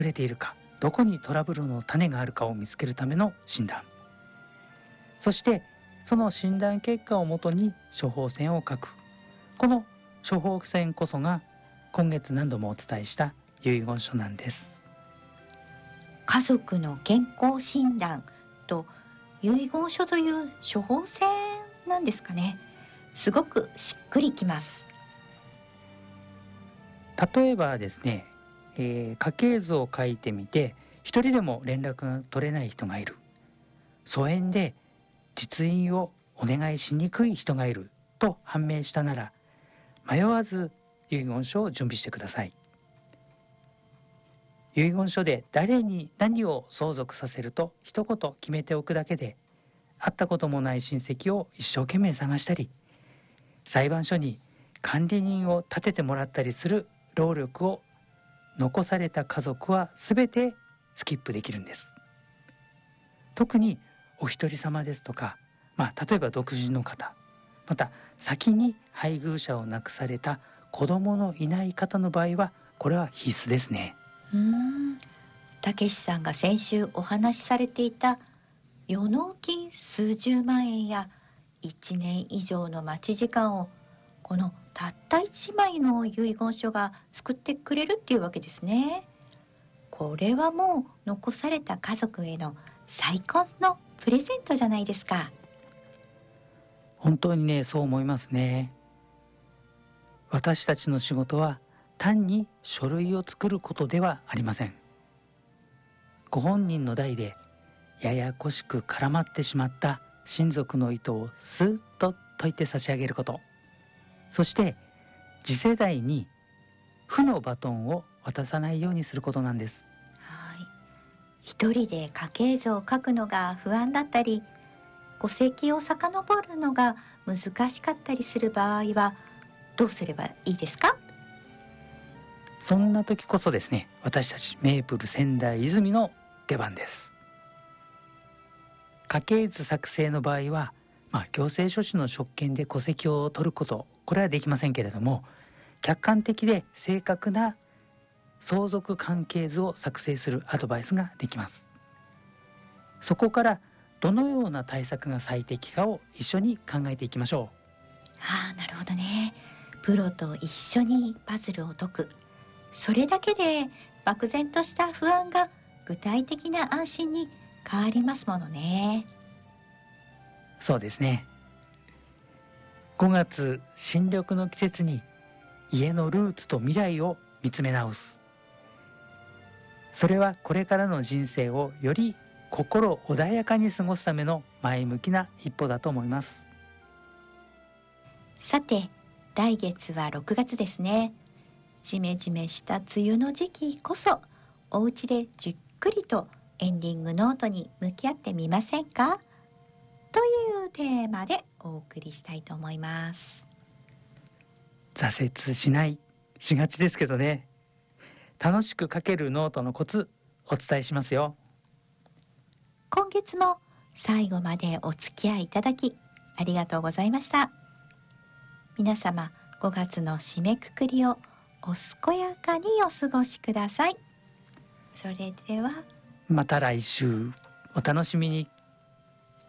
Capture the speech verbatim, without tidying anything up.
れているか、どこにトラブルの種があるかを見つけるための診断。そしてその診断結果をもとに処方箋を書く。この処方箋こそが今月何度もお伝えした遺言書なんです。 家族の健康診断と遺言書という処方箋なんですかね。すごくしっくりきます。 例えばですね、えー家系図を書いてみて一人でも連絡が取れない人がいる、疎遠で実印をお願いしにくい人がいると判明したなら、迷わず遺言書を準備してください。遺言書で誰に何を相続させると一言決めておくだけで、会ったこともない親戚を一生懸命探したり、裁判所に管理人を立ててもらったりする労力を残された家族は全てスキップできるんです。特にお一人様ですとか、まあ、例えば独身の方、また先に配偶者を亡くされた子供のいない方の場合は、これは必須ですね。 うーん、たけしさんが先週お話しされていた予納金数十万円やいちねん以上の待ち時間をこのたったいちまいの遺言書が救ってくれるっていうわけですね。これはもう残された家族への最高のプレゼントじゃないですか。 本当にね、そう思いますね。私たちの仕事は単に書類を作ることではありません。ご本人の代でややこしく絡まってしまった親族の糸をスーッと解いて差し上げること、そして次世代に負のバトンを渡さないようにすることなんです。 はい。一人で家系図を書くのが不安だったり、戸籍を遡るのが難しかったりする場合はどうすればいいですか？ そんな時こそですね、私たちメープル仙台泉の出番です。家系図作成の場合は、まあ、行政書士の職権で戸籍を取ること、これはできませんけれども、客観的で正確な相続関係図を作成するアドバイスができます。そこからどのような対策が最適かを一緒に考えていきましょああ、なるほどね。プロと一緒にパズルを解く。それだけで漠然とした不安が具体的な安心に変わりますものね。 う。そうですね。ごがつ新緑の季節に家のルーツと未来を見つめ直す。それはこれからの人生をより心穏やかに過ごすための前向きな一歩だと思います。 さて、来月はろくがつですね。ジメジメした梅雨の時期こそ、お家でじっくりとエンディングノートに向き合ってみませんか？というテーマでお送りしたいと思います。 挫折しないしがちですけどね、楽しく書けるノートのコツお伝えしますよ。 今月も最後までお付き合いいただきありがとうございました。皆様ごがつの締めくくりをお健やかにお過ごしください。それではまた来週お楽しみに。